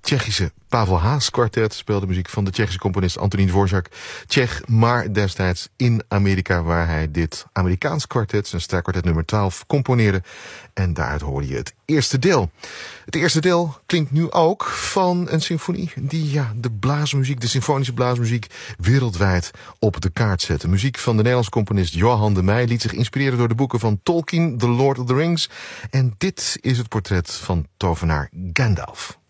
Tsjechische Pavel Haas kwartet speelde muziek van de Tsjechische componist Antonín Dvořák. Tsjech, maar destijds in Amerika, waar hij dit Amerikaans kwartet, zijn strijkkwartet nummer 12, componeerde. En daaruit hoorde je het eerste deel. Het eerste deel klinkt nu ook van een symfonie die de blaasmuziek, de symfonische blaasmuziek, wereldwijd op de kaart zette. Muziek van de Nederlandse componist Johan de Meij liet zich inspireren door de boeken van Tolkien, The Lord of the Rings. En dit is het portret van tovenaar Gandalf.